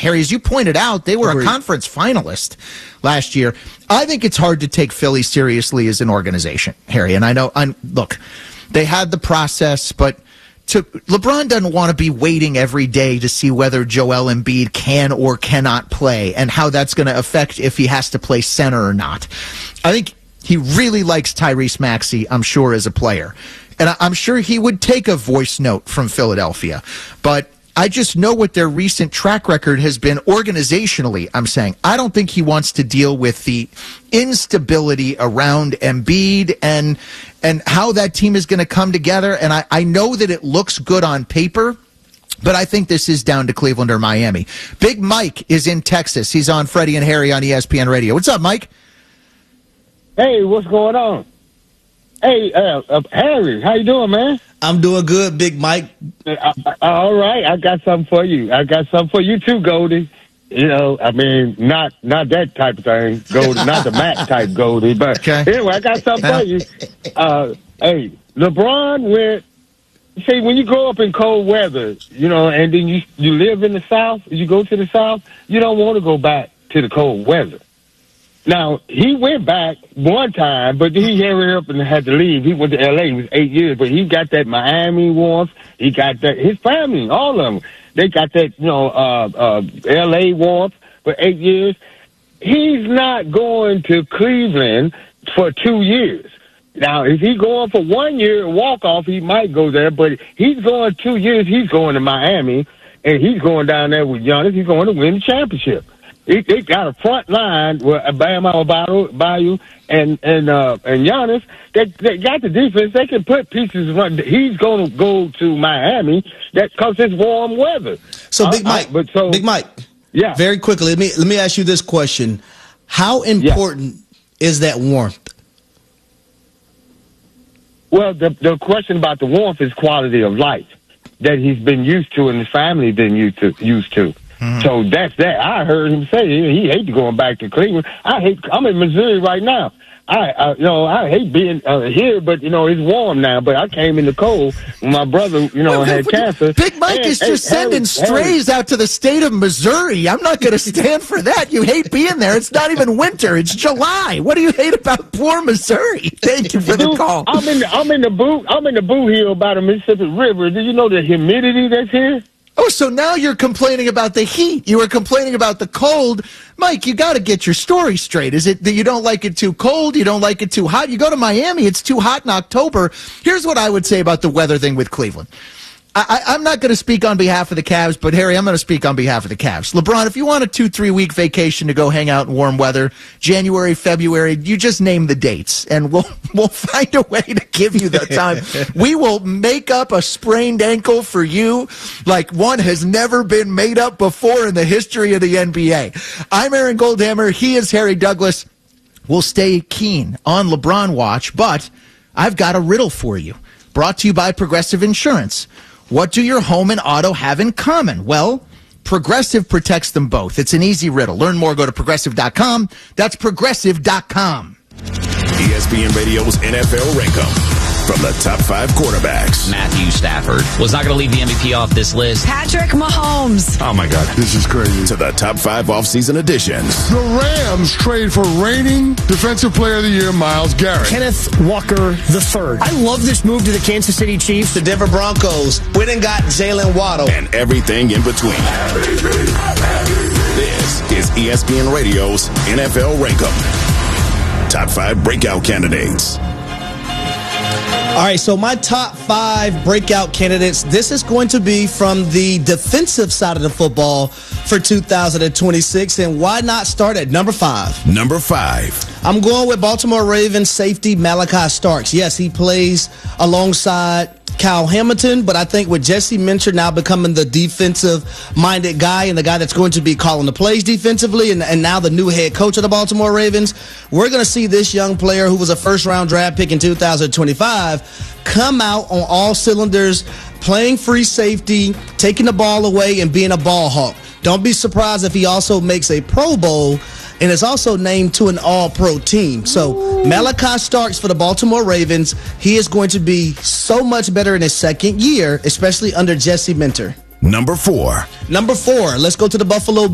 Harry, as you pointed out, they were Agreed. a conference finalist last year. I think it's hard to take Philly seriously as an organization, Harry. And I know, look, they had the process, but LeBron doesn't want to be waiting every day to see whether Joel Embiid can or cannot play and how that's going to affect if he has to play center or not. I think he really likes Tyrese Maxey, I'm sure, as a player. And I'm sure he would take a voice note from Philadelphia. But I just know what their recent track record has been organizationally, I'm saying. I don't think he wants to deal with the instability around Embiid and how that team is going to come together. And I know that it looks good on paper, but I think this is down to Cleveland or Miami. Big Mike is in Texas. He's on Freddie and Harry on ESPN Radio. What's up, Mike? Hey, what's going on? Hey, Harry, how you doing, man? I'm doing good, Big Mike. All right, I got something for you. I got something for you too, Goldie. You know, I mean, not that type of thing, Goldie, not the Mac type Goldie, but okay. Anyway, I got something for you. Hey, LeBron went. See, when you grow up in cold weather, you know, and then you live in the South, you go to the South, you don't want to go back to the cold weather. Now, he went back one time, but he hurried up and had to leave. He went to L.A. It was 8 years, but he got that Miami warmth. He got that, his family, all of them, they got that, you know, L.A. warmth for 8 years. He's not going to Cleveland for 2 years. Now, if he's going for 1 year walk-off, he might go there, but he's going 2 years, he's going to Miami, and he's going down there with Giannis. He's going to win the championship. They got a front line with Bam Adebayo and Giannis. They got the defense. They can put pieces around. He's going to go to Miami because it's warm weather. So, Big Mike, Big Mike, yeah. Very quickly, let me ask you this question: how important is that warmth? Well, the question about the warmth is quality of life that he's been used to and his family been used to. So that's that. I heard him say he hates going back to Cleveland. I'm in Missouri right now. I hate being here, but you know it's warm now. But I came in the cold when my brother, had cancer. Big Mike is just sending strays out to the state of Missouri. I'm not going to stand for that. You hate being there. It's not even winter. It's July. What do you hate about poor Missouri? Thank you for the call. I'm in the Boo Hill by the Mississippi River. Do you know the humidity that's here? Oh, so now you're complaining about the heat. You were complaining about the cold. Mike, you got to get your story straight. Is it that you don't like it too cold? You don't like it too hot? You go to Miami, it's too hot in October. Here's what I would say about the weather thing with Cleveland. I'm not going to speak on behalf of the Cavs, but Harry, I'm going to speak on behalf of the Cavs. LeBron, if you want a 2-3 week vacation to go hang out in warm weather, January, February, you just name the dates, and we'll find a way to give you the time. We will make up a sprained ankle for you like one has never been made up before in the history of the NBA. I'm Aaron Goldhammer. He is Harry Douglas. We'll stay keen on LeBron watch, but I've got a riddle for you. Brought to you by Progressive Insurance. What do your home and auto have in common? Well, Progressive protects them both. It's an easy riddle. Learn more. Go to Progressive.com. That's Progressive.com. ESPN Radio's NFL Rank-Em. From the top 5 quarterbacks. Matthew Stafford was not going to leave the MVP off this list. Patrick Mahomes. Oh, my God. This is crazy. To the top 5 offseason additions. The Rams trade for reigning Defensive Player of the Year, Myles Garrett. Kenneth Walker III. I love this move to the Kansas City Chiefs. The Denver Broncos went and got Jalen Waddle. And everything in between. This is ESPN Radio's NFL Rank-Em. Top 5 breakout candidates. All right, so my top 5 breakout candidates, this is going to be from the defensive side of the football for 2026. And why not start at number 5? Number 5. I'm going with Baltimore Ravens safety Malachi Starks. Yes, he plays alongside Kyle Hamilton, but I think with Jesse Minter now becoming the defensive-minded guy and the guy that's going to be calling the plays defensively and now the new head coach of the Baltimore Ravens, we're going to see this young player who was a first-round draft pick in 2025 come out on all cylinders, playing free safety, taking the ball away, and being a ball hawk. Don't be surprised if he also makes a Pro Bowl and is also named to an all-pro team. So Malachi Starks for the Baltimore Ravens, he is going to be so much better in his second year, especially under Jesse Minter. Number 4. Let's go to the Buffalo